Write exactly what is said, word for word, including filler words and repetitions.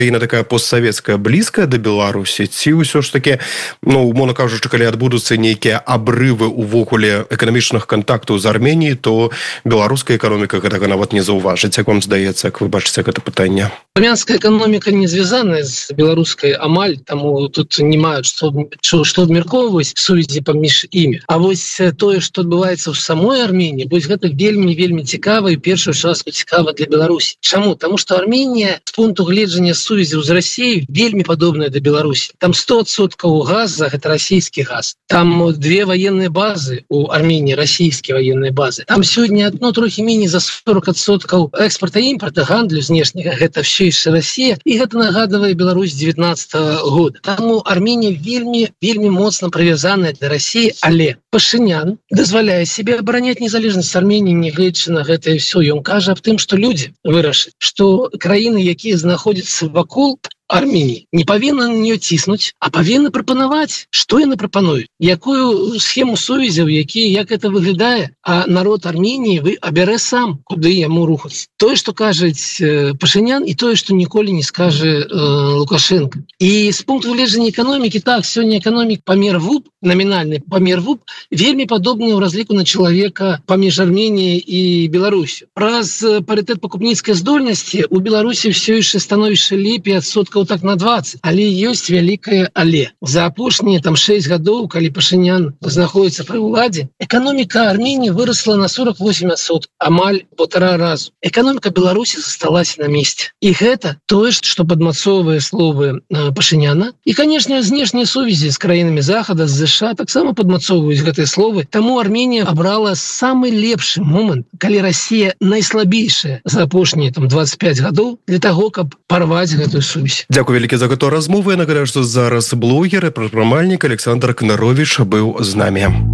краіна такая постсавецкая, блізкая да Беларусі, ці ўсё ж таки, ну, умоўна кажучы, калі адбудуцца нейкія абрывы увогуле эканамічных кантактаў з Арменіяй, то беларуская эканоміка гэтага нават не заўважыць. Як вам здаецца, як вы бачыце гэта пытанне? Армянская эканоміка не звязаная з беларускай амаль, таму тут не маюць што, што, што абмяркоўваць сувязі паміж імі. А вось тое, што адбываецца ў самой Арменіі, вось гэта вельмі вельмі цікава і першую часку цікава для Беларусі. Чаму? Таму што Арменія з пункту гледжання сувязяў з Расіяй вельмі падобная да Беларусі. Там сто адсоткаў газа гэта расійскі газ. Там две ваенныя базы у Арменіі, расійскія ваенныя базы. Там сёння одно трохі меней за сорок адсоткаў экспарта і імпарта, гандлю знешняга, гэта все яшчэ Расія, і гэта нагадвае Беларусь девятнадцатого года. Таму Арменія вельмі вельмі моцна прывязаная да Расіі, але Пашынян дазваляе себе абараняць незалежнасць Арменіі, нягледзячы на гэта і ўсё. Ён кажа аб тым, што людзі вырашаць, што краіны, якія знаходзяцца вакол Армении не павінны на нее ціснуць, а павінны прапанаваць, што яны прапануюць, якую схему сувязяў, які, як это выглядае, а народ Армении вы абярэ сам, куды яму рухацца. Тое, што кажуць э, Пашынян, і тое, што ніколі не скажа э, Лукашенко. І з пункту гледжання эканомікі, так, сёння эканомік памер ВУП, номінальны памер ВУП, вельмі падобны ў разліку на чалавека паміж Арменіяй і Беларусю. Праз парытэт пакупніцкай здольнасці у Беларусі ўсё яшчэ становішча лепей адсоткаў так на двадцать, але ёсць вялікае але. За апошнія там шесть гадоў, калі Пашынян знаходіцца пры ўладзе, эканоміка Арменіі вырасла на сорок восемь адсоткаў, амаль полтора разу. Эканоміка Беларусі засталася на месте. І гэта тое, што падмацоўвае словы э, Пашыняна. І, канешне, знешнія сувязі з краінамі Захада, з ЗША таксама падмацоўваюць гэтыя словы. Таму Арменія абрала самы лепшы момант, калі Расія найслабейшая за апошнія там двадцать пять гадоў для таго, каб парваць гэтую сувязь. Дзякую вялікі за гэтую размову. Я нагадаю, што зараз блогер і прадпрымальнік Александр Кнаровіч быў з намі.